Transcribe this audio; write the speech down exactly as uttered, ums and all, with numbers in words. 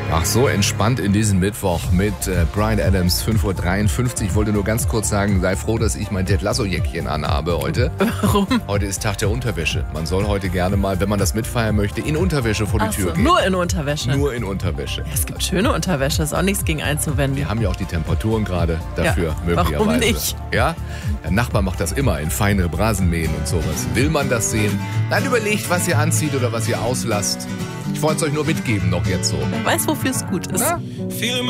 Ach, so entspannt in diesem Mittwoch mit äh, Bryan Adams, fünf Uhr dreiundfünfzig. Ich wollte nur ganz kurz sagen, sei froh, dass ich mein Ted Lasso-Jäckchen anhabe heute. Warum? Heute ist Tag der Unterwäsche. Man soll heute gerne mal, wenn man das mitfeiern möchte, in Unterwäsche vor die Ach Tür so, gehen. nur in Unterwäsche. Nur in Unterwäsche. Ja, es gibt schöne Unterwäsche, ist auch nichts gegen einzuwenden. Wir haben ja auch die Temperaturen gerade dafür, Ja, möglicherweise. warum nicht? Ja? Der Nachbar macht das immer in feine Rasenmähen und sowas. Will man das sehen? Dann überlegt, was ihr anzieht oder was ihr auslasst. Ich wollte es euch nur mitgeben, noch jetzt so. Wer weiß, wofür es gut ist. Na?